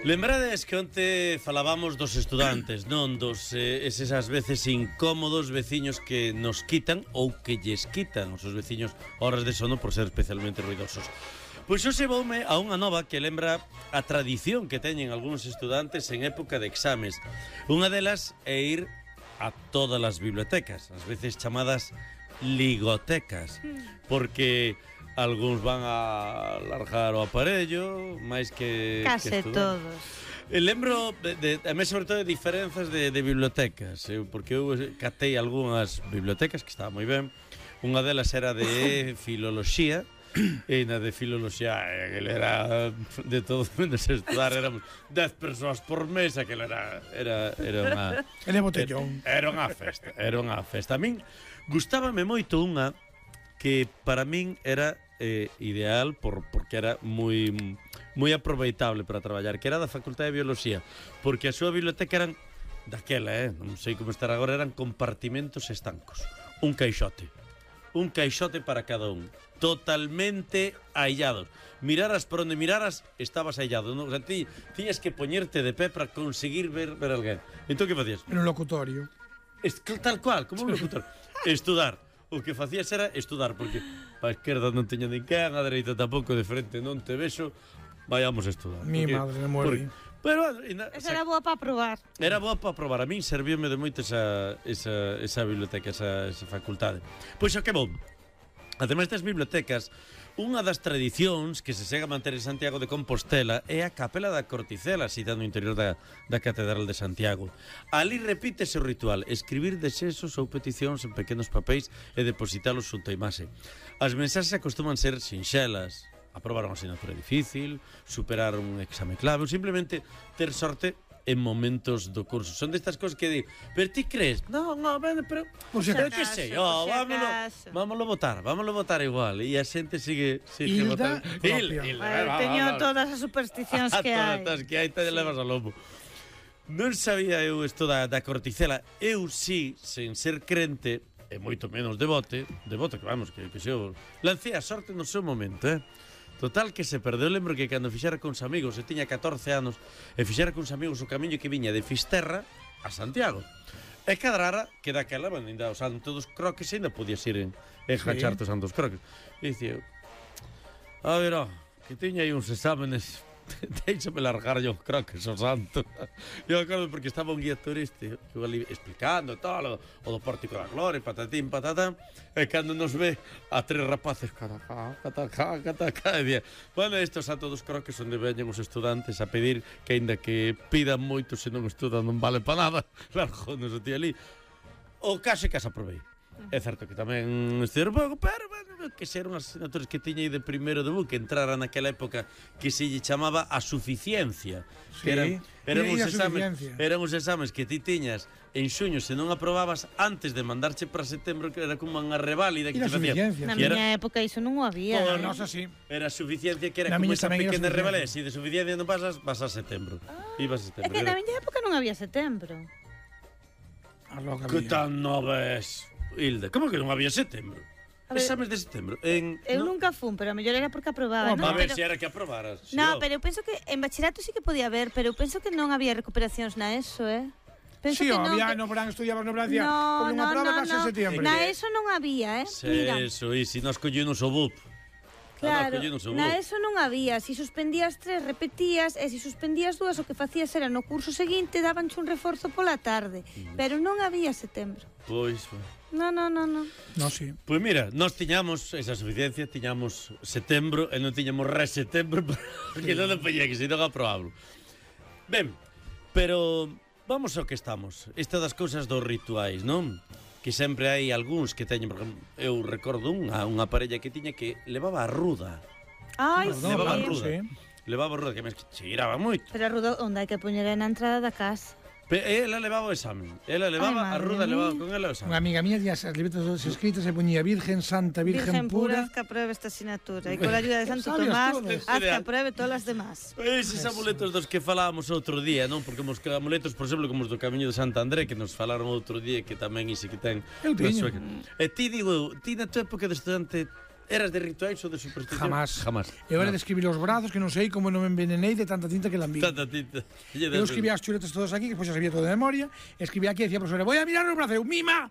Lembrades que onte falábamos dos estudantes, non dos eses ás veces incómodos veciños que nos quitan ou que lles quitan os seus veciños horas de sono por ser especialmente ruidosos. Pois hoxe voume a unha nova que lembra a tradición que teñen algúns estudantes en época de exames. Unha delas é ir a todas as bibliotecas, ás veces chamadas ligotecas, porque algúns van a largar o aparello, máis que Case todos. Lembro, a mí sobre todo, de diferenzas de bibliotecas, porque eu catei algunhas bibliotecas que estaba moi ben. Unha delas era de filoloxía, e na de filoloxía, aquel era de todo menos estudar, éramos 10 persoas por mes, aquel era unha... Ele é botellón. Era unha festa. A min gustábame moito unha que para min era ideal porque era moi aproveitable para traballar, que era da Facultade de Bioloxía, porque a súa biblioteca eran daquela, non sei como estar agora, eran compartimentos estancos, un caixote para cada un, totalmente aillados. Miraras por onde miraras, estabas aillado, non? O sea, ti tiñas que poñerte de pé para conseguir ver alguén. Entón, que facías? En un locutorio. Tal cual, como un locutor. Estudar. O que facías era estudar, porque a esquerda non teña ninguén, a dereita tampouco, de frente non te vexo, vayamos a estudar. Mi madre me muere. Pero esa era boa para probar. Era boa para probar. A min servíome de moito esa biblioteca, esa facultade. Pois a que vou? Ademais das bibliotecas, unha das tradicións que se segue a manter en Santiago de Compostela é a Capela da Corticela, situada no interior da Catedral de Santiago. Ali repítese o ritual: escribir desexos ou peticións en pequenos papéis e depositalos xunto a imaxe. As mensaxes acostuman ser sinxelas: aprobar unha asignatura difícil, superar un exame clave ou simplemente ter sorte en momentos do curso. Son destas cosas que di, pero ti crees? No, pero pero que sei, vámoslo votar igual. E a xente sigue Hilda, votando. Teño todas as supersticións que hai. Todas as que hai, te levas ao lobo. Non sabía eu isto da Corticela. Eu sí, sen ser crente, e moito menos devoto que vamos, que eu lancei a sorte no seu momento, Total, que se perdeu. Lembro que cando fixera cuns amigos, eu tiña 14 anos, e fixera cuns amigos o camiño que viña de Fisterra a Santiago. E cadrara que daquela, ainda o Santo dos Croques, ainda podías ir en Jacharte o Santo dos Croques. E dicía, a ver, que tiña aí uns exámenes, deixame largar yo croques o Santo. Eu acordo porque estaba un guía turístico ali explicando todo o do Pórtico da Gloria, patatín, patatán, e cando nos ve a tres rapaces catacá, e día, bueno, isto o Santo dos Croques onde veñen os estudantes a pedir que aínda que pidan moito, se non estudan non vale para nada. Largou-nos o tío ali. O caso é que as aprobei. É certo que tamén estudei un pouco, pero bueno, que eran as asignaturas que tiña aí de primeiro de que entrara naquela época que se lle chamaba a suficiencia, que eran uns exames que ti tiñas en xuño, se non aprobabas antes de mandarche para setembro, que era como unha reválida que te facía. Na miña época iso non o había. Non, así. Era suficiencia, que era como esa pequena reválida. Se de suficiencia non pasas, vas a setembro. Ibas a setembro. É que na miña época non había setembro. Que tan noves, Hilda, como que non había setembro? Exames de setembro. Eu nunca fun, pero a mellor era porque aprobaba. A ver, se era que aprobaras. No, pero eu penso que en bachillerato sí que podía haber, pero eu penso que non había recuperacións na ESO, Penso que había no verán, estudiabas no verán, como unha prova case en setembro. Na ESO non había, Mira. Eso, e se nos collinos o BUP. Claro, na ESO non había. Si suspendías 3, repetías, e si suspendías 2, o que facías era no curso seguinte dabanche un reforzo pola tarde. Pero non había setembro. Pois, No, sí. Pois mira, nós tiñamos esa suficiencia, tiñamos setembro e non tiñamos setembro, porque non poñía que se non aprobable. Ben, pero vamos ao que estamos. Esta das cousas dos rituais, non? Que sempre hai algúns que teñen, por exemplo, eu recordo unha parella que tiña que levaba a ruda. Ai, levaba a ruda. Levaba a ruda, que me cheiraba moito. Pero a ruda onde hai que poñer na entrada da casa. Ela levaba o examen. Ela levaba a ruda, levaba con ela o examen. Unha amiga mía tiña as libretas escritas e poñía Virgen Santa, Virgen Pura. Haz que apruebe esta asignatura. E con a ayuda de Santo Tomás, haz que apruebe todas as demás. Eses amuletos dos que falábamos outro día, non? Porque os amuletos, por exemplo, como os do Camiño de Santa André, que nos falaron outro día, que tamén ise que ten. Eu teño. E ti digo, ti na tua época de estudante Eras de rituais ou de superstición? Jamás. Eu era de escribir os brazos, que non sei como non me envenenei de tanta tinta que lambí. Tanta tinta. Eu escribía as chuletas todas aquí, que depois xa sabía todo de memoria, escribía aquí e decía, profesora, voy a mirar os brazos, eu, mima!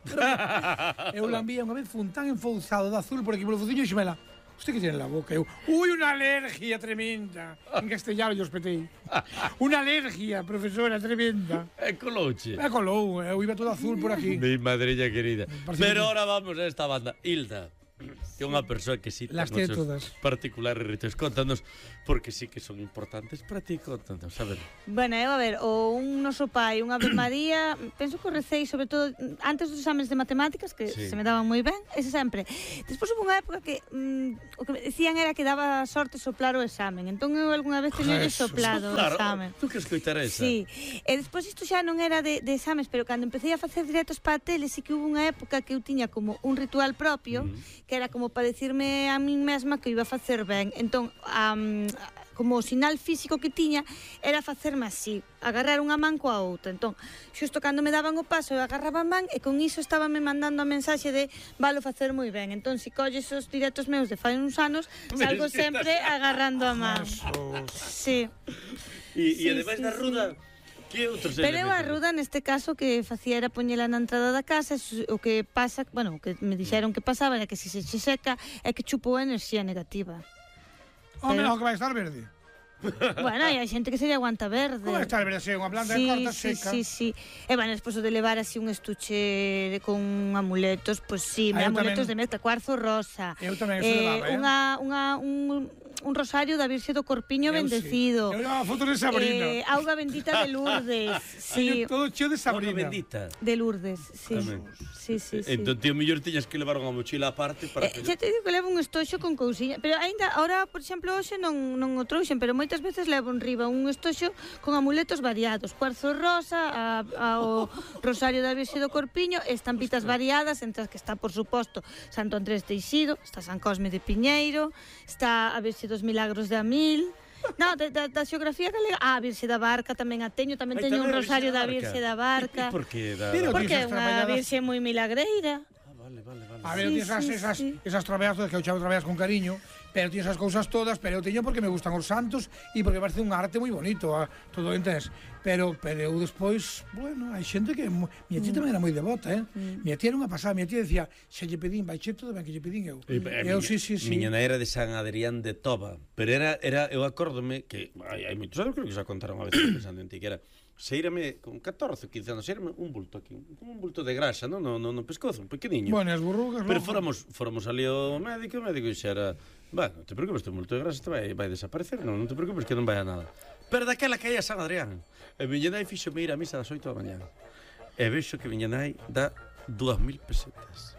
Eu lambía unha vez fun tan enfouzado de azul por aquí polo fociño e xemela, usted que tiene en la boca? Eu, unha alergia tremenda. En castellano yo espetei. Unha alergia, profesora, tremenda. E colouche. E colou, eu iba todo azul por aquí. Mi madrilla querida. Pero ahora vamos a esta banda. Hilda, que é unha persoa que sí las ten tiene todas. Particulares ritos. Contanos, porque sí que son importantes para ti, contanos, a ver. Bueno, eu a ver, o un noso pai, unha Ave María, penso que o recei sobre todo antes dos exames de matemáticas, que se me daban moi ben, ese sempre. Despois houve unha época que o que me decían era que daba sorte soplar o examen, entón eu algunha vez teño soplado o examen. Tú que escoitar esa? Sí, e despois isto xa non era de exames, pero cando empecé a facer directos para a tele, sí que hubo unha época que eu tiña como un ritual propio, que era como para decirme a min mesma que iba a facer ben. Entón, como o sinal físico que tiña era facerme así, agarrar unha man coa outra. Entón, xusto cando me daban o paso, eu agarraba a man e con iso estábame mandando a mensaxe de valo facer moi ben. Entón, se colles os directos meus de fai uns anos, salgo sempre agarrando a man. Sí. E ademais da ruda, que outros elementos? Pero eu a ruda, neste caso, que facía era poñela na entrada da casa, o que pasa, bueno, o que me dixeron que pasaba era que se seca é que chupou a enerxía negativa. Home, non, que vai estar verde. Bueno, hai xente que se lle aguanta verde. Como vai estar verde, sí, unha planta de corta seca. Sí. E, bueno, despois de levar así un estuche con amuletos, pois sí, amuletos de mezcla, cuarzo rosa. Eu tamén eso levaba, un rosario da Virxe do Corpiño bendecido. Eu levaba fotos de Sabrina. Auga bendita de Lourdes. Sí. Todo cheo de Sabrina. Auga bendita. De Lourdes, sí. Sí. Entón, tío, mellor tiñas que levar unha mochila aparte para que... Xa te digo que levo un estoxo con cousiña, pero aínda, ahora, por exemplo, hoxe non o trouxen, pero moitas veces levo en riba un estoxo con amuletos variados, cuarzo rosa, ao rosario da Virxe do Corpiño, estampitas variadas, entre as que está, por suposto, Santo Andrés Teixido, está San Cosme de Piñeiro, está a Virxe dos Milagros de Amil. No, da xeografía galega. A Virxe da Barca tamén a teño, tamén teño un rosario da Virxe da Barca. Por que da? Porque é unha Virxe moi milagreira. Vale. A ver, esas trabeas todas que eu chamo trabeas con cariño, pero tío esas cousas todas, pero eu teño porque me gustan os santos e porque me parece un arte moi bonito, todo entens. Pero eu despois, bueno, hai xente que miña tía tamén era moi devota, Miña tía era unha pasada, miña tía decía, se lle pedín, vai che todo ben que lle pedín eu. Sí. Miña nai era de San Adrián de Toba, pero era eu acórdome que hai moitos anos, creo que xa contaron a veces pensando en ti, que era seírame con 14, 15 anos, seírame un bulto aquí, un bulto de grasa, no pescozo, un pequeniño. Bueno, as burrugas, pero fóramos ali ao médico, o médico xera, non te preocupes, un bulto de grasa vai desaparecer, non te preocupes que non vai a nada. Pero daquela que hai a San Adrián, e miña nai fixo-me ir a misa das 8 da mañá, e vexo que miña nai dá 2.000 pesetas.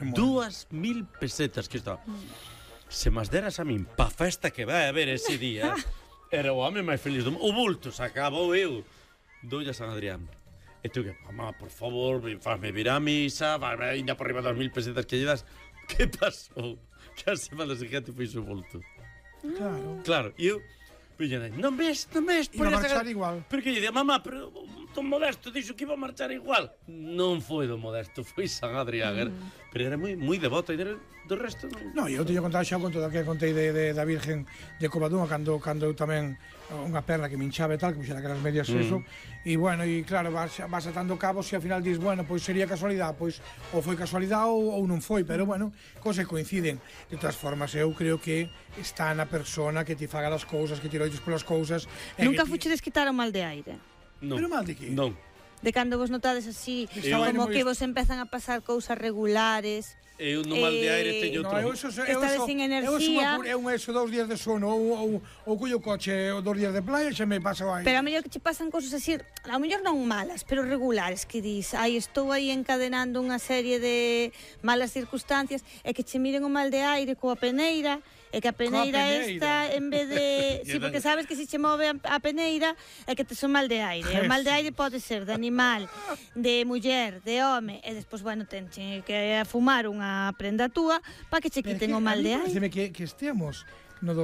2.000 pesetas, que está. Se mas deras a min pa festa que vai haber ese día, era o home máis feliz do mundo. O bulto sacaba eu. Doy a San Adrián. E tu que, mamá, por favor, fazme vir a misa, vai ainda por riba 2.000 pesetas que lle das. Que pasou? Que a semana seguinte foi o bulto. Claro, e eu, non ves, iba a marchar igual. Porque lle día, mamá, pero Don Modesto dixo que iba a marchar igual. Non foi Don Modesto, foi San Adrián. Pero era moi devoto, e do resto non. Non, eu teño contado xa con todo o que contei da Virgen de Covadonga, cando eu tamén unha perna que me hinchaba e tal, que puxera aquelas medias eso, e bueno, e claro, vas atando cabos e ao final dis, bueno, pois sería casualidade, pois ou foi casualidade ou non foi, pero bueno, cosas coinciden. De todas formas, eu creo que está na persona que ti faga as cousas, que ti loites polas cousas. Nunca fuchedes quitar o mal de aire? Non. Pero mal de que? Non. De cando vos notades así, como que vos empezan a pasar cousas regulares. Eu no mal de aire teño outro. Estades sin enerxía. É un 2 días de sono ou collo coche 2 días de playa xa me pasa aí. Pero a mellor que che pasan cousas así, a mellor non malas, pero regulares, que dis, estou aí encadenando unha serie de malas circunstancias, e que che miren o mal de aire coa peneira, e que a peneira esta, en vez de... Sí, porque sabes que se che move a peneira, é que te son mal de aire. O mal de aire pode ser de animal, de muller, de home, e despois, bueno, tenche que fumar unha prenda túa para que che quiten o mal de aire. Pareceme que estemos no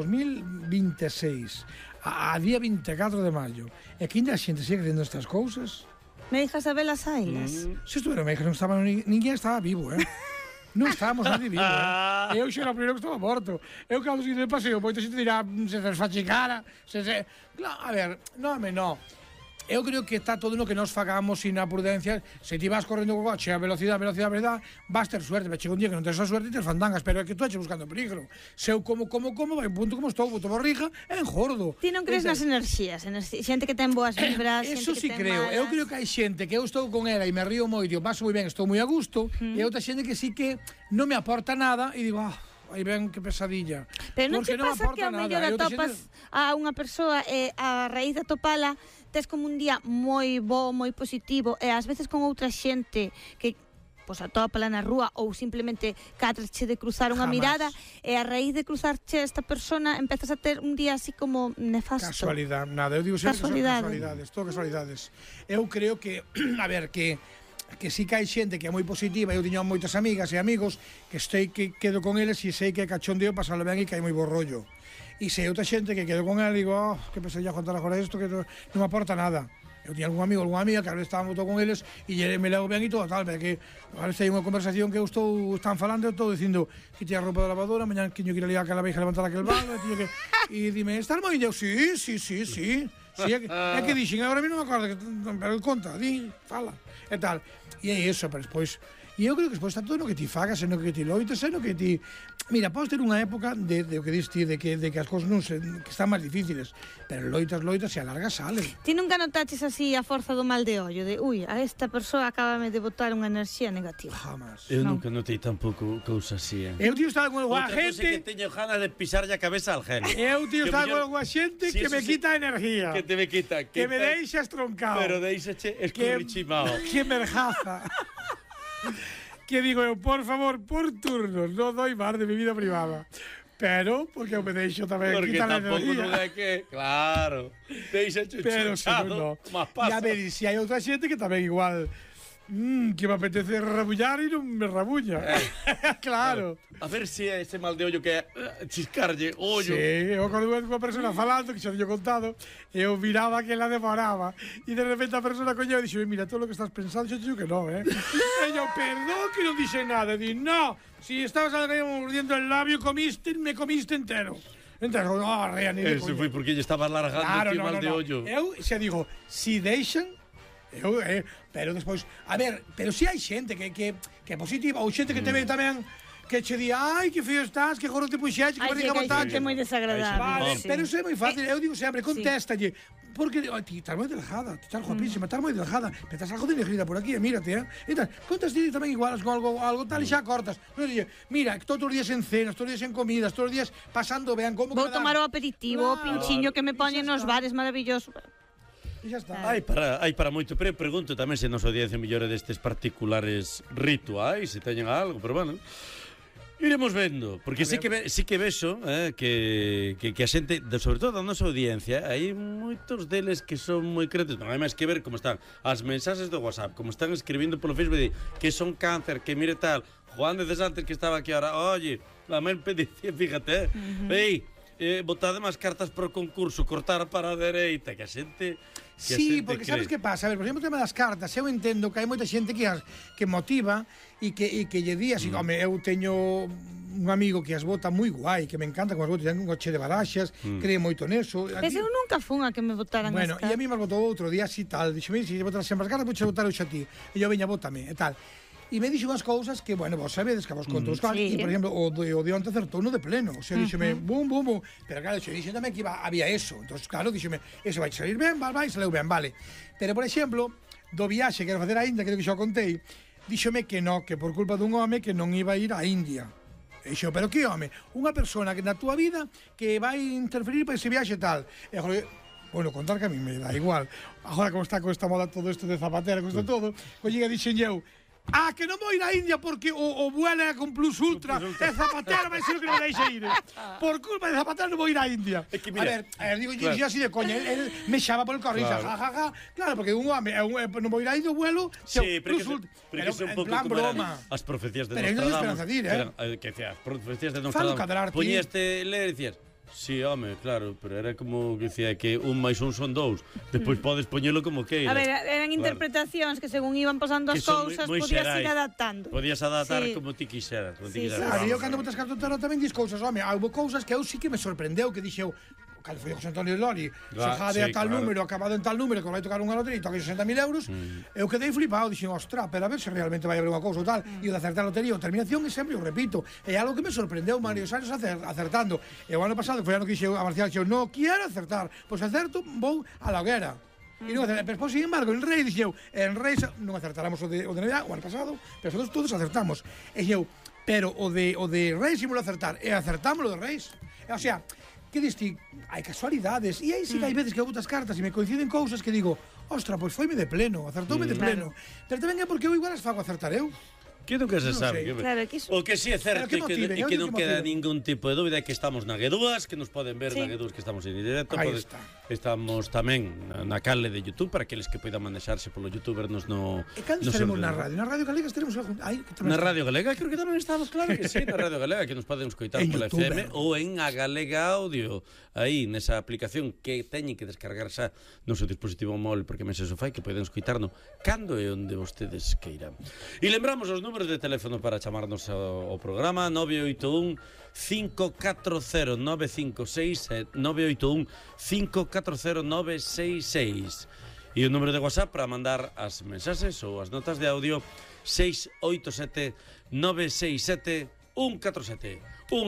2026, a día 24 de maio, e que ainda a xente sigue crendo estas cousas. Me deixas a ver as ailas? Se estuveron, me dixeron que ninguén estaba vivo, Non estábamos nadie vivo, Eu xa era o primeiro que estaba morto. Eu cando se de paseo, moita xente dirá, se desfache cara, Claro, a ver, non. Eu creo que está todo no que nos fagamos sin a prudencia. Se ti vas correndo co coche a velocidade, vas ter suerte. Pero chega un día que non tens a suerte e tes fandangas. Pero é que tú eches buscando peligro. Se eu como, vai un punto como estou, boto borriga, é engordo. Ti non crees nas enerxías, xente que ten boas vibras, Eso xente sí que ten creo. malas. Eu creo que hai xente que eu estou con ela e me río moito, eu paso moi ben, estou moi a gusto, e outra xente que sí que non me aporta nada e digo, aí ben, que pesadilla. Pero non Porque te pasa que ao mellor atopas a unha persoa e a raíz de atopala tes como un día moi bo, moi positivo e ás veces con outra xente que pois atópala na rúa ou simplemente catrache de cruzar unha mirada e a raíz de cruzarche esta persona empezas a ter un día así como nefasto. Casualidade, nada, eu digo sempre que son casualidades, todo casualidades. Eu creo que, a ver, que sí que hai xente que é moi positiva, eu teño moitas amigas e amigos que quedo con eles e sei que é cachondeo pasalo ben e que hai moi bo rollo. E se hai outra xente que quedo con ela e digo, que pesadilla contar agora isto, que non me aporta nada. Eu tiña algún amigo, algunha amiga que a veces estábamos todo con eles e me levo ben e todo tal, pero que a veces hai unha conversación que están falando e todo dicindo que tiña roupa de lavadora, mañan que yo quería liar aquela vieja levantar aquel balde, e dime, estás moi? E eu, sí. É que dixen, agora non me acordo, pero conta, fala, e tal. E é iso, pero despois... E eu creo que despois está todo no que ti fagas, no que ti loites, no que ti... Mira, podes ter unha época de o que dis ti, de que as cousas non que están máis difíciles, pero loitas e a larga sale. Ti nunca notaches así a forza do mal de ollo, de a esta persoa acábame de botar unha enerxía negativa? Jamás. Eu nunca notei tampouco cousas así, Eu tío estaba con alguna gente... Outra cousa que teño ganas de pisarlle a cabeza al genio. Eu tío estaba con alguna xente que me quita energía. Que te me quita. Que me deixa estroncado. Pero deixache escurrichimao. Que merjaza. Que digo eu, por favor, por turnos, non doi mar de mi vida privada. Pero, porque eu me deixo tamén quitar a energía. Porque tampouco non é que, claro, deixa chuchado, mas pasa. E a ver, se hai outra xente que tamén igual... que me apetece rabullar e non me rabuña. Claro. A ver se é ese mal de ollo que é chiscarlle ollo. Sí, eu cando vejo unha persona falando, que xa teño contado, eu miraba que la demoraba e de repente a persona coñeu e dixo, mira, todo lo que estás pensando, xa te digo que non, E eu, perdón que non dixe nada. E di, no, si estabas mordiendo el labio, me comiste entero. Entero, no, rea, ni de coña. Eso foi porque lle estaba alargando o mal de ollo. Eu xa digo, si deixan, pero despois, a ver, pero si hai xente que é positiva, ou xente que te ve tamén que che di, ai, que feo estás, que gorro te puxeche, que barriga botache. É moi desagradable. Vale, pero iso é moi fácil, eu digo sempre, contéstalle, porque ti estás moi delgada, ti estás guapísima, estás moi delgada, pero estás algo de negrida por aquí, mírate, E tal, contéstalle tamén igual con algo tal e xa cortas. Non dixe, mira, todos os días en cenas, todos os días en comidas, todos os días pasando ben, como vou tomar o aperitivo, o pinchiño que me poñen nos bares, maravilloso. E xa está. Hai para moito, pero pregunto tamén se nos audiencia mellor destes particulares rituais, se teñen algo, pero bueno, iremos vendo, porque sí que vexo que a xente, sobre todo a nosa audiencia, hai moitos deles que son moi cretos, non hai máis que ver como están as mensaxes do WhatsApp, como están escribindo polo Facebook, que son cáncer, que mire tal, Juan de Cesantes que estaba aquí ahora, oye, la men pedicía, fíjate, botade máis cartas pro concurso, cortar para a dereita, que a xente... Sí, porque sabes que pasa? A ver, por exemplo, o tema das cartas, eu entendo que hai moita xente que motiva e que lle di así, home, eu teño un amigo que as bota moi guai, que me encanta como as bota, ten un coche de baraxas, cree moito neso. Pero eu nunca fun a que me botaran as cartas. Bueno, e a mí me botou outro día así tal, dixo, se botas sempre as cartas, vou botar hoxe a ti. E eu, veña, bótame, e tal. E me dixo unhas cousas que, bueno, vos sabedes que vos conto os cal, e, por exemplo, o de onte acertou no de pleno, o sea, díxome, bum, pero claro, dixo tamén que había eso, entón, claro, díxome, eso vai salir ben, vai, saleu ben, vale. Pero, por exemplo, do viaxe que quero facer a India, creo que xa o contei, díxome que no, que por culpa dun home que non iba a ir a India. E dixo, pero que home? Unha persona que na túa vida que vai interferir para ese viaxe tal. E joder, bueno, contar que a mí me da igual. Agora como está con esta moda todo isto de zapatera, con isto todo, coñega dixen eu, que non vou ir a India porque o vuela con Plus Ultra e Zapatero vai ser o que non me deixe ir. Por culpa de Zapatero non vou ir a India. A ver, digo yo así de coña, él me xaba por el corriza, jajaja. Claro, porque un home non vou ir a India, o vuelo Plus Ultra. Pero é un pouco como broma. As profecías de Nostradamus. Pero non esperanza dir, Que as profecías de Nostradamus. Poñíaste ler e dicías, Sí, home, claro, pero era como que dicía que 1 máis 1 son 2. Despois podes poñelo como queiras. A ver, eran interpretacións que según iban pasando as cousas podías ir adaptando. Podías adaptar como ti quixeras. Claro, eu cando botas cartón tarot tamén dis cousas, home, houve cousas que eu sí que me sorprendeu, que dixeu, cando foi o José Antonio de Lori, xade a tal número, acabado en tal número, que vai tocar unha lotería e toca 60.000 euros, eu quedei flipado, dixen, ostra, pero a ver se realmente vai haber unha cousa ou tal, e o de acertar a lotería ou terminación, e sempre o repito, é algo que me sorprendeu varios anos acertando. E o ano pasado, que foi ano que dixeu a Marcial, dixeu, non quero acertar, pois acerto, vou a la hoguera. E non acertamos, pero sin embargo, en Rei dixeu, en Rei non acertáramos o de Navidad, o ano pasado, pero todos acertamos. E dixeu, pero o de Reis ímolo acertar, e acertámoslo de Reis. O sea, que diste, hai casualidades, e aí sí que hai veces que botas cartas e me coinciden cousas que digo, ostra, pois foime de pleno, acertoume de pleno. Pero tamén é porque eu igual as fago acertar eu. Que nunca se sabe. Claro, que o que si é certo e que non queda ningún tipo de dúbida é que estamos na G2, que nos poden ver na G2, que estamos en directo. Estamos tamén na canle de YouTube para aqueles que poidan manexarse polo YouTube, vernos no... E cando estaremos na radio? Na Radio Galega estaremos... Na Radio Galega, creo que tamén estamos, claro que sí, na Radio Galega, que nos poden escoitar pola FM ou en a Galega Audio, aí, nesa aplicación que teñen que descargar xa no seu dispositivo móvil, porque me se fai que poden escoitarnos cando e onde vostedes queiran. E lembramos os números de teléfono para chamarnos ao programa 981 540 956 981 540 966 e o número de WhatsApp para mandar as mensaxes ou as notas de audio 687 967 147.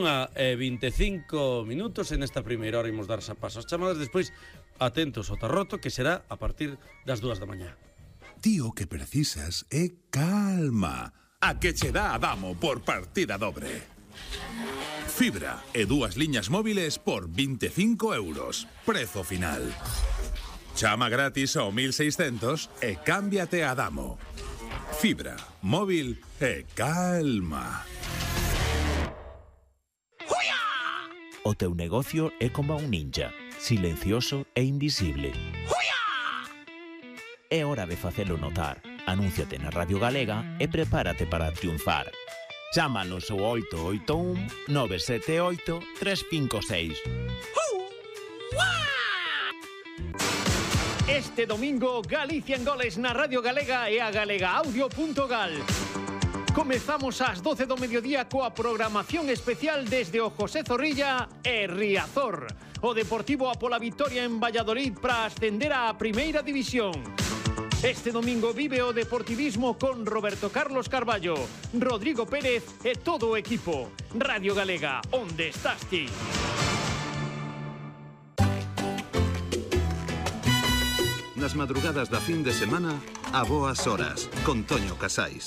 1:25 minutos en esta primeira hora imos dar xa paso as chamadas, despois atentos ao tarroto que será a partir das 2 da mañá. Tío, que precisas é calma. A que che dá Adamo por partida dobre. Fibra e 2 liñas móviles por 25 euros. Prezo final. Chama gratis ao 1600 e cámbiate a Adamo. Fibra, móvil e calma. O teu negocio é como un ninja, silencioso e invisible. É hora de facelo notar. Anúnciate na Radio Galega e prepárate para triunfar. Chámanos ao 881 978 356. Este domingo, Galicia en goles na Radio Galega e a galegaaudio.gal. Comezamos ás 12 do mediodía coa programación especial desde o José Zorrilla e Riazor. O Deportivo a pola vitoria en Valladolid para ascender á Primeira División. Este domingo vive o deportivismo con Roberto Carlos Carballo, Rodrigo Pérez e todo o equipo. Radio Galega, onde estás ti? Nas madrugadas da fin de semana, a boas horas, con Toño Casais.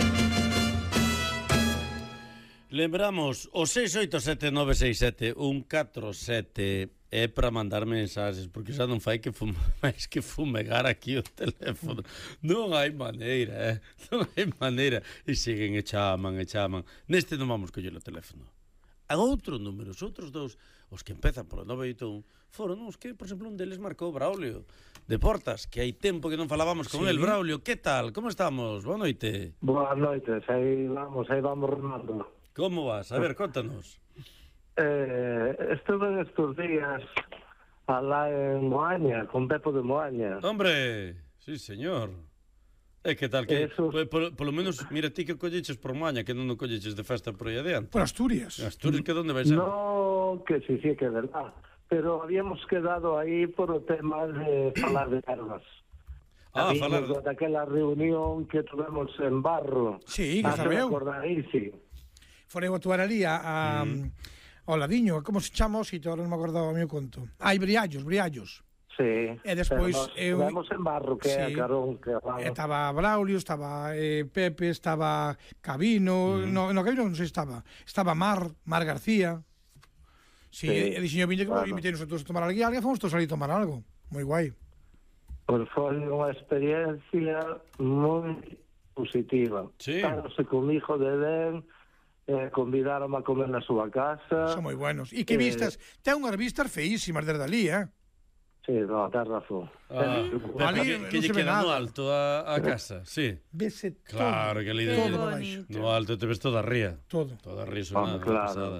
Lembramos o 687 967 147 é para mandar mensaxes, porque xa non fai que máis que fumegar aquí o teléfono. Non hai maneira, non hai maneira. E siguen e chaman. Neste non vamos coller o teléfono. A outro número, os outros dous, os que empezan polo 981, foron os que, por exemplo, un deles marcou Braulio de Portas, que hai tempo que non falábamos con el. Braulio, que tal? Como estamos? Boa noite. Boas noites, aí vamos remando. Como vas? A ver, contanos. Estuve estes días alá en Moaña, con Pepo de Moaña. Hombre, sí, señor. E que tal? Que, polo menos, mira ti que colleches por Moaña, que non o colleches de festa por aí adiante. Por Asturias. Asturias, que donde vai ser? No, que sí, que é verdad. Pero habíamos quedado aí por o tema de falar de ervas. Falar daquela reunión que tuvemos en Barro. Sí, que sabeu. Forei a actuar ali ao ladiño, como se chama o sitio, ahora non me acordaba o meu conto. Briallos. Sí. E despois estivemos en Barro, que é a carón que estaba Braulio, estaba Pepe, estaba Cabino, no Cabino non sei estaba Mar García. Sí, e dixen, vinte que invitei nosotros a tomar algo, e fomos todos ali a tomar algo. Moi guai. Pois foi unha experiencia moi positiva. Sí. Estándose con mi hijo de Ben, convidaron a comer na súa casa. Son moi buenos. E que vistas? Ten unhas vistas feísimas desde ali, Sí, no, ten razón. Que lle queda no alto a casa, sí. Vese todo. Claro, que ali todo no alto te ves toda a ría. Todo. Toda a ría, é unha pasada.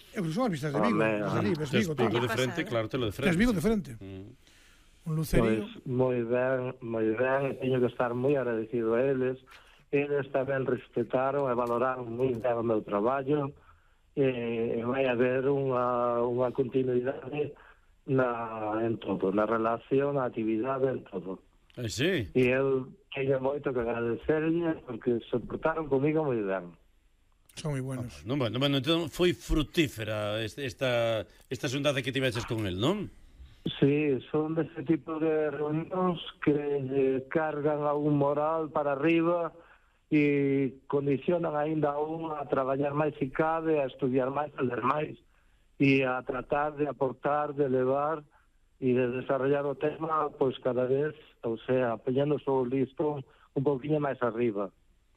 Eu creo que son as vistas de Vigo. Ves Vigo, Vigo de frente, claro, te lo de frente. Tes Vigo de frente. Un lucerío. Pois moi ben, teño que estar moi agradecido a eles. Eles tamén respetaron e valoraron moi ben o meu traballo, e vai haber unha continuidade en todo, na relación, na actividade, en todo. Sí. E eu teño moito que agradecerles porque se portaron comigo moi ben. Son moi buenos. Bueno, entón foi frutífera esta xuntada que tiveches con el, non? Sí, son deste tipo de reunións que cargan a un moral para arriba e condicionan aínda a un a traballar máis se cabe, a estudiar máis, a ler máis e a tratar de aportar, de elevar e de desarrollar o tema pois cada vez, ou sea, apoyando o listón un pouquinho máis arriba.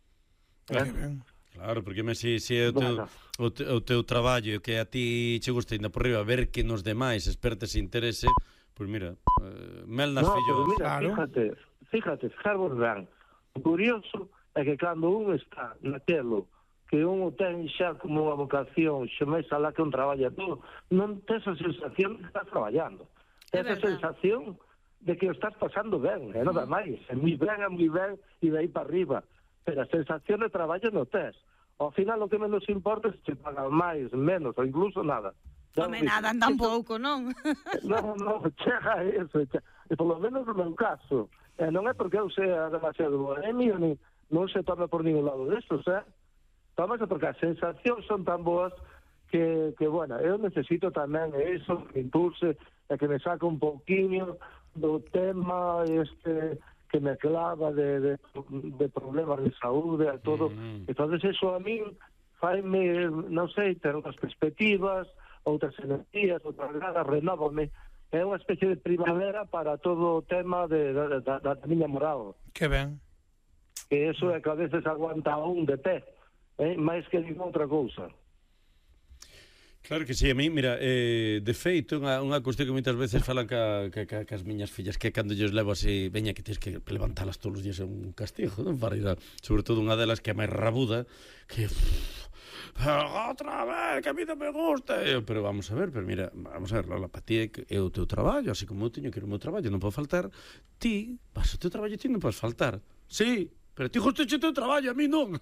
Claro, porque se é o teu traballo que a ti che gusta ainda por riba ver que nos demais espertes interese, pois mira, mel nas filloas. Mira, fíjate, fijarvos ben. O curioso é que cando un está naquelo que un o ten xa como unha vocación, xa máis alá que un traballa todo, non tes a sensación de que estás traballando. Tes a sensación de que o estás pasando ben, nada máis. É moi ben, e de aí para arriba. Pero a sensación de traballo non tes. Ao final o que menos importa é se te pagan máis, menos, ou incluso nada. Home, nada, tampouco, non? Non, chega a eso. E polo menos no meu caso. Non é porque eu sea demasiado bohemio, non se toma por ningún lado destos, tómase porque as sensacións son tan boas que bueno, eu necesito tamén eso, que me impulse, e que me saque un pouquinho do tema que me clava de problemas de saúde e todo. Entonces eso a mí faime, non sei, ter outras perspectivas, outras energías, outras ganas, renóvame. É unha especie de primavera para todo o tema da miña moral. Que ben. Que eso é que a veces aguanta un de pé, máis que ninguna outra cousa. Claro que sí, a mí, mira, de feito, unha cuestión que moitas veces falan cas miñas fillas, que cando lles levo así, veña que tens que levantalas todos os días é un castigo, non? Para ir sobre todo unha delas que é máis rabuda, que outra vez, que a mí non me gusta. Pero vamos a ver, Lola, para ti é o teu traballo, así como eu teño que ir o meu traballo, non pode faltar. Ti, vas ao teu traballo, ti non podes faltar. Sí, pero ti justo che teu traballo, a mí non.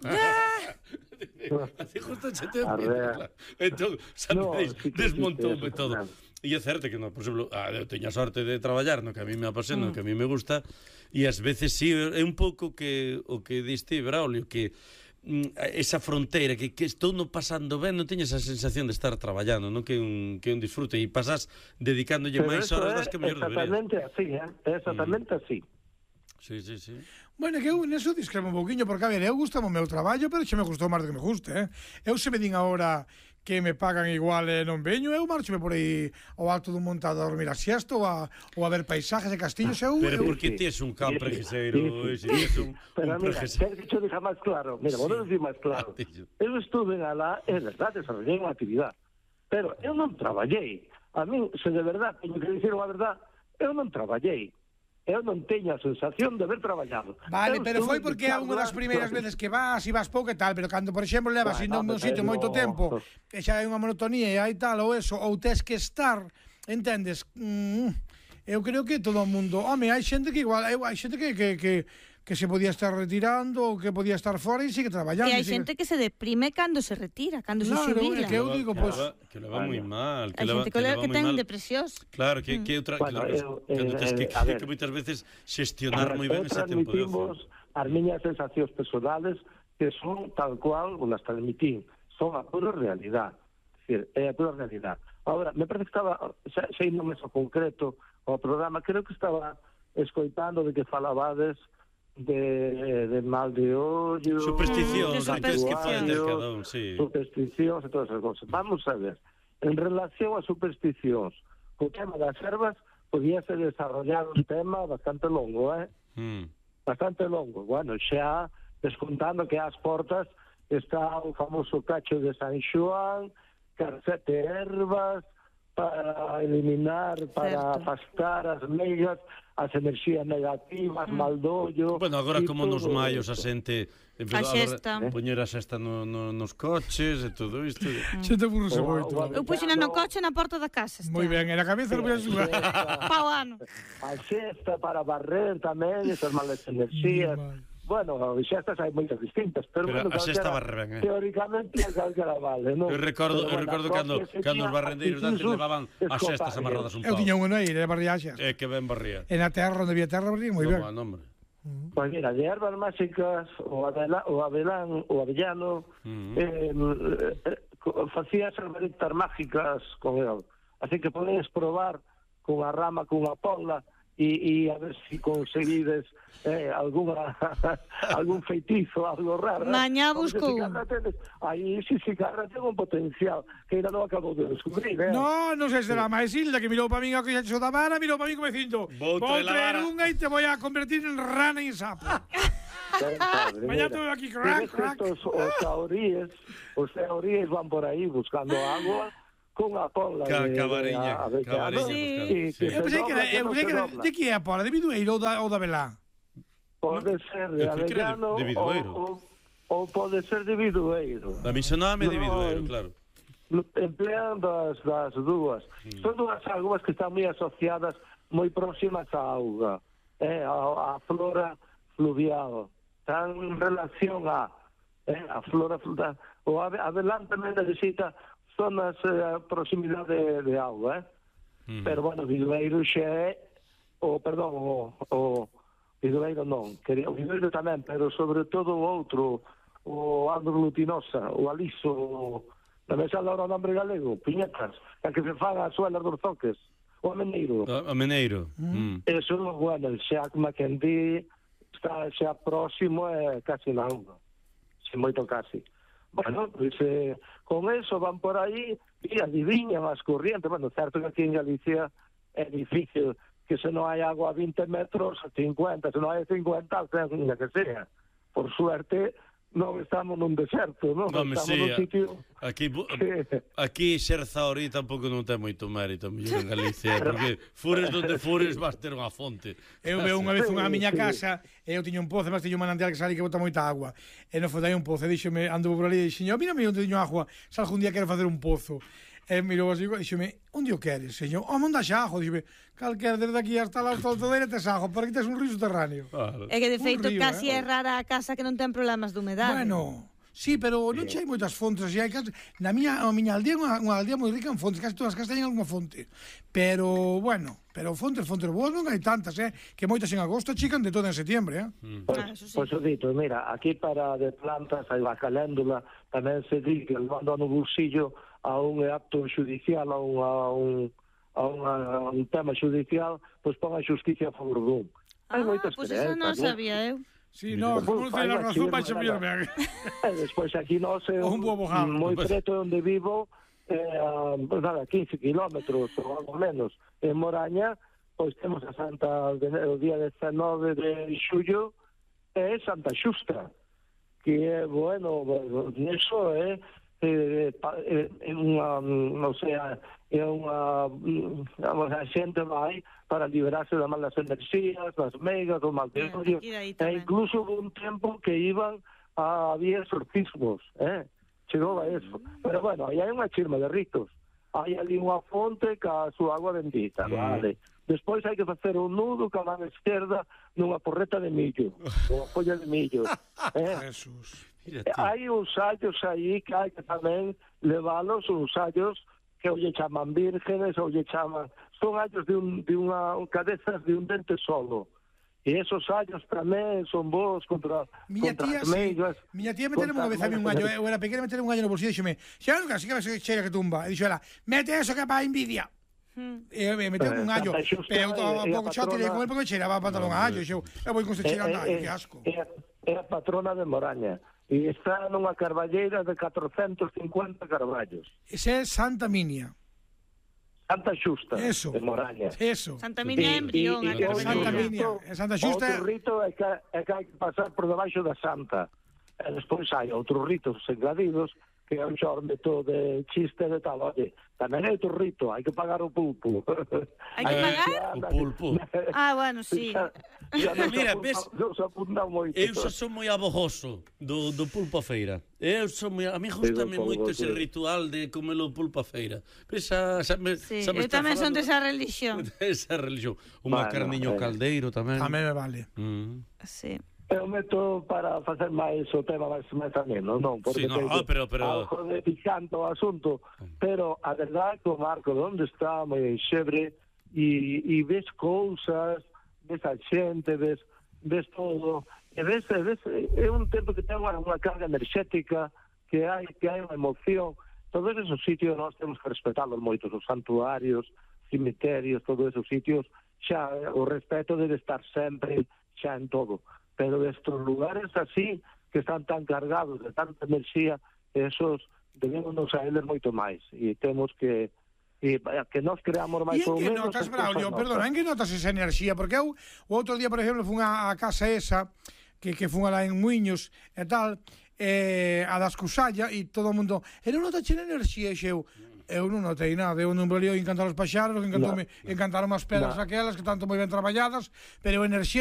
A ti justo che teu traballo. Entón, desmontoume todo. E é certo que, por exemplo, eu teño a sorte de traballar no que a mí me apasiona, no que a mí me gusta, e ás veces sí, é un pouco o que diste, Braulio, que esa fronteira que estou non pasando ben, non teñes a sensación de estar traballando, non que un disfrute, e pasas dedicándolle máis horas das que mellor deberías. Exactamente así, exactamente así. Sí. Bueno, que eu neso discrepo un pouquiño, porque, a ver, eu gustame o meu traballo, pero xe me gustou máis do que me guste, Eu se me din agora que me pagan igual e non veño, eu marchome por aí ao alto dun montado a dormir a siesta ou a ver paisajes e castillos, Pero porque ti es un can preguiseiro, pero mira, quer que xo diga máis claro, mira, vou decir máis claro. Eu estuve alá, é verdade, desarrollei unha actividade, pero eu non traballei. A mí, se de verdade, teño que dicir a verdade, eu non traballei. Eu non teño a sensación de haber traballado. Vale, pero foi porque é unha das primeiras veces que vas e vas pouco e tal, pero cando, por exemplo, levas indo a un sitio moito tempo, que xa hai unha monotonía e hai tal ou eso, ou tes que estar, entendes? Eu creo que todo o mundo, home, hai xente que igual, hai xente que se podía estar retirando ou que podía estar fora e sigue traballando. E hai xente que se deprime cando se retira, cando se xubila. Que eu digo, pois... Que le va moi mal. Hai xente que ten depresións. Claro, que outra... Cando tens que moitas veces xestionar moi ben ese tempo de ocio. As miñas sensacións personales que son tal cual las transmitín, son a pura realidade. É a pura realidade. Agora, me parece que estaba, xa indo máis ao concreto ao programa, creo que estaba escoitando de que falabades de mal de ollo, supersticións e todas esas cosas. Vamos a ver, en relación a supersticións, o tema das ervas podíase desarrollar un tema bastante longo, bastante longo. Bueno, xa descontando que ás portas está o famoso cacho de San Xoán, 7 ervas, para eliminar, para afastar as meigas, as enerxías negativas, maldollo... Bueno, agora como nos maios a xente A xesta. poñer a xesta nos coches e todo isto. Xente burrose moito. Eu puxena no coche na porta da casa. Moi ben, e na cabeza non voy a xugar. Pau ano. A xesta para barrer tamén, esas malas enerxías. Bueno, xestas hai moitas distintas, pero bueno, a xesta barre ben, teóricamente calquera vale, non? Eu recordo cando os barrendeiros de antes levaban as xestas amarradas un pau. Eu tiña un aí, era barría xestas. Que ben barría. E na terra, onde había terra, barría moi ben. Pois mira, de ervas máxicas, o abelán, o avellano, facías herbaritas mágicas con el. Así que podes probar cunha rama, cunha pola, e a ver si conseguides algún feitizo, algo raro. Mañá busco aí si Carra ten un potencial que ainda non acabou de descubrir. Non sei se será máis Hilda, que mirou para min a coxa da vara, mirou para min como dicindo, vou traer unha e te voy a convertir en rana e en sapo. Mañá te veo aquí, crack. Os teoríes van por aí buscando agua con a pola Cabariña. Eu pensei que era de que é a pola, de bidueiro ou da velá? Pode ser de avellano ou pode ser de bidueiro. A mí soname de bidueiro, claro. Emplean das dúas. Son dúas augas que están moi asociadas, moi próximas á auga, a flora fluvial. Están en relación a flora fluvial. O avelán tamén necesita zonas proximidade de auga, pero, bueno, bidueiro xa é, o bidueiro non, o bidueiro tamén, pero sobre todo o outro, o árbol glutinosa, o aliso, non me sale ahora o nombre galego, piñetas, a que se faga as suelas dos zoques, o ameneiro. Eso, bueno, xa Mackendy está xa próximo e casi na auga, sin moito casi. Bueno, pois con eso van por aí e adiviñan as corrientes. Bueno, certo que aquí en Galicia é difícil que se non hai agua a 20 metros, a 50, se non hai 50, a que sea. Por suerte, non estamos nun deserto, non? Estamos nun sitio... Aquí Xerzaorí tampouco non ten moito mérito, mellor en Galicia, porque fures donde fures vas ter unha fonte. Eu veo unha vez unha miña casa, e eu tiño un pozo, mas tiño un manantial que sale que bota moita agua. E non foi aí un pozo, e díxome, ando por ali, e dixo, mírame onde tiño agua, salgo un día quero facer un pozo. E mirou así, e díxome, onde o queres, señor? O monda xajo, díxome, calquer desde aquí hasta la autodeira te xajo, pero aquí tes un río subterráneo. É que de feito casi é rara a casa que non ten problemas de humedade. Bueno, sí, pero non hai moitas fontes, así hai casas. Na miña aldea é unha aldea moi rica en fontes, casi todas as casas teñen algunha fonte. Pero, bueno, fontes boas non hai tantas, que moitas en agosto chican de todo en setembro, Pois o dito, mira, aquí para de plantas hai a caléndula, tamén se di que levando no bolsillo a un acto judicial, a un tema judicial, pois pon a xusticia a favor dun. Hai moitas pois eso non sabía eu. Sí, no, como non ten a razón, vai xa mirarme. Despois aquí non sei, moi preto onde vivo, 15 kilómetros ou algo menos, en Moraña, pois temos a Santa, o día 19 de xullo, é Santa Xusta, que é, bueno, eso é unha, non sei, é unha, a xente vai para liberarse das malas enerxías, das meigas, do mal de odio, e incluso un tempo que iban a había exorcismos, chegou a eso. Pero bueno, aí hai unha chirma de ritos, hai ali unha fonte ca súa agua bendita, vale. Despois hai que facer un nudo ca man esquerda nunha porreta de millo, unha folla de millo. Jesús. Hai uns sallos aí que hai que tamén leválos, uns sallos que ou lle chaman vírgenes ou lle chaman... Son sallos de unha cabezas de un dente solo. E esos sallos tamén son bons contra as meigas. Miña tía meterme unha vez a mí un gallo, eu era pequena, meterme un gallo no bolsillo e dixome, xa nunca, que chega que tumba. E dixo ela, mete eso que para envidia. E me meteu un gallo, pero a pouco xa tirei con el porque cheiraba pantalón a gallo. Eu vou con se cheira a gallo, que asco. É a patrona de Moraña. E está nunha carballeira de 450 carballos. Ese é Santa Minia. Santa Xusta, eso, de Moraña. Eso. Santa Minia é embrión. Santa Minia. Santa Xusta... Outro rito é que hai que pasar por debaixo da Santa. E despois hai outros ritos engadidos que é un xormeto de chiste de tal, oye, tamén é outro rito, hai que pagar o pulpo. Hai que pagar? O pulpo. Ah, bueno, sí. Mira, ves, non se apunta moito. eu xa son moi abogoso do pulpo a feira. A mí gustame moito ese ritual de comer o pulpo a feira. Pero xa me eu tamén son desa religión. Esa religión. Unha carniño caldeiro tamén. Tamén me vale. Sí. É un método para facer máis o tema máis ameno, non? Porque sí, no, pero... algo de picante o asunto, pero a verdade é que o Marco onde está moi enxebre e ves cousas, ves a xente, ves todo, e ves é un tempo que ten unha carga enerxética, que hai unha emoción. Todos esos sitios nós temos que respetalos moito, os santuarios, cemiterios, todos esos sitios, xa o respeto debe estar sempre xa en todo. Pero estes lugares así, que están tan cargados de tanta enerxía, esos debemos nos a eles moito máis. E temos que nos creamos máis ou menos. E en que notas, Braulio, perdona, en que notas esa enerxía? Porque eu, o outro día, por exemplo, fun a casa esa, que fun alá en Muiños e tal, a das Cusalla, e todo o mundo, e non notas a enerxía, e eu non notei nada, eu non volía encantar os paxaros, encantaron as pedras aquelas que tanto moi ben traballadas, pero a enerxía